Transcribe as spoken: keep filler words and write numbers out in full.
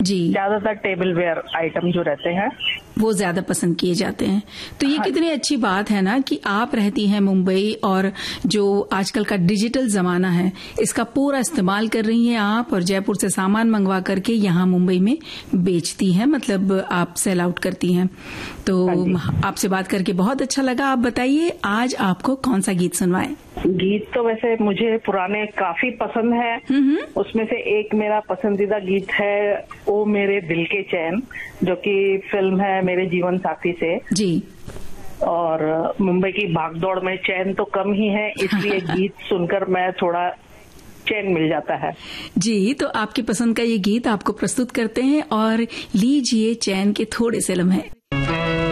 जी, ज्यादातर table where item जो रहते हैं वो ज्यादा पसंद किए जाते हैं। तो ये हाँ। कितनी अच्छी बात है ना कि आप रहती हैं मुंबई और जो आजकल का डिजिटल जमाना है इसका पूरा इस्तेमाल कर रही हैं आप, और जयपुर से सामान मंगवा करके यहाँ मुंबई में बेचती हैं, मतलब आप सेल आउट करती हैं। तो हाँ, आपसे बात करके बहुत अच्छा लगा। आप बताइए आज आपको कौन सा गीत सुनवाएं? गीत तो वैसे मुझे पुराने काफी पसंद है। उसमें से एक मेरा पसंदीदा गीत है ओ मेरे दिल के चैन, जो कि फिल्म है मेरे जीवन साथी से। जी, और मुंबई की भागदौड़ में चैन तो कम ही है, इसलिए गीत सुनकर मैं थोड़ा चैन मिल जाता है। जी, तो आपकी पसंद का ये गीत आपको प्रस्तुत करते हैं और लीजिए चैन के थोड़े से लम्हे।